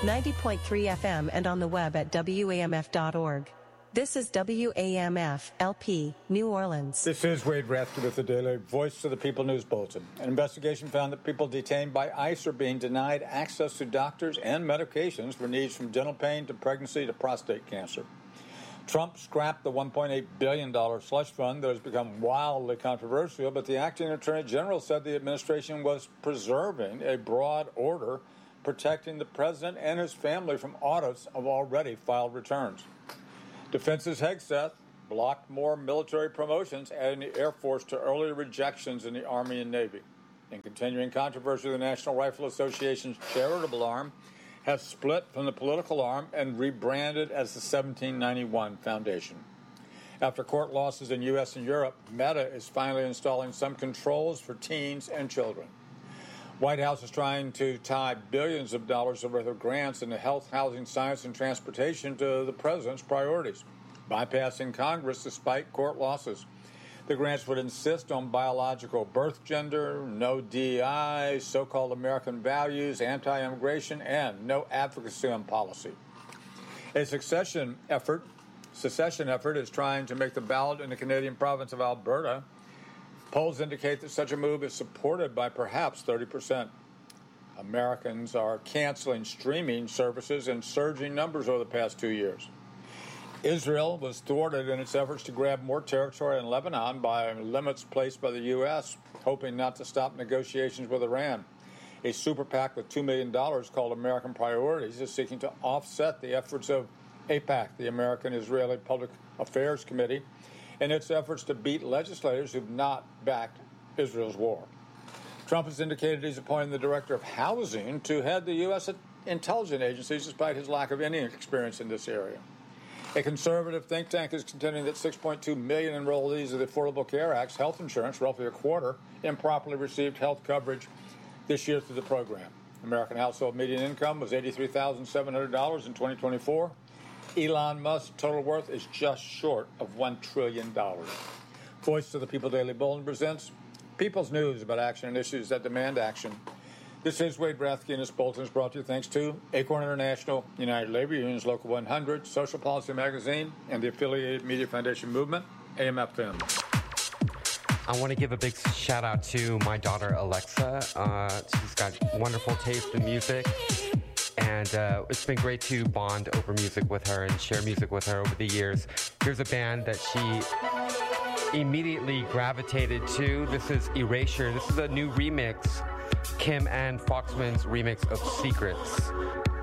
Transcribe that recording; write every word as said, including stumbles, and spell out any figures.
ninety point three F M and on the web at W A M F dot org. This is W A M F L P, New Orleans. This is Wade Rathke with the Daily Voice of the People News Bulletin. An investigation found that people detained by ICE are being denied access to doctors and medications for needs from dental pain to pregnancy to prostate cancer. Trump scrapped the one point eight billion dollars slush fund that has become wildly controversial, but the acting attorney general said the administration was preserving a broad order protecting the president and his family from audits of already filed returns. Defense's Hegseth blocked more military promotions, adding the Air Force to earlier rejections in the Army and Navy. In continuing controversy, the National Rifle Association's charitable arm has split from the political arm and rebranded as the seventeen ninety-one Foundation. After court losses in U S and Europe, Meta is finally installing some controls for teens and children. White House is trying to tie billions of dollars worth of grants into health, housing, science, and transportation to the president's priorities, bypassing Congress despite court losses. The grants would insist on biological birth gender, no D E I, so-called American values, anti-immigration, and no advocacy on policy. A succession effort, secession effort is trying to make the ballot in the Canadian province of Alberta. Polls indicate that such a move is supported by perhaps thirty percent. Americans are canceling streaming services in surging numbers over the past two years. Israel was thwarted in its efforts to grab more territory in Lebanon by limits placed by the U S, hoping not to stop negotiations with Iran. A super PAC with two million dollars called American Priorities is seeking to offset the efforts of AIPAC, the American Israeli Public Affairs Committee, in its efforts to beat legislators who have not backed Israel's war. Trump has indicated he's appointing the director of housing to head the U S intelligence agencies despite his lack of any experience in this area. A conservative think tank is contending that six point two million enrollees of the Affordable Care Act's health insurance, roughly a quarter, improperly received health coverage this year through the program. American household median income was eighty-three thousand seven hundred dollars in twenty twenty-four. Elon Musk's total worth is just short of one trillion dollars. Voice of the People Daily Bulletin presents People's News about action and issues that demand action. This is Wade Rathke, and this bulletin is brought to you thanks to Acorn International, United Labor Unions Local one hundred, Social Policy Magazine, and the Affiliated Media Foundation Movement, A M F M. I want to give a big shout out to my daughter, Alexa. Uh, she's got wonderful taste in music. And uh, it's been great to bond over music with her and share music with her over the years. Here's a band that she immediately gravitated to. This is Erasure. This is a new remix, Kim Ann Foxman's remix of Secrets.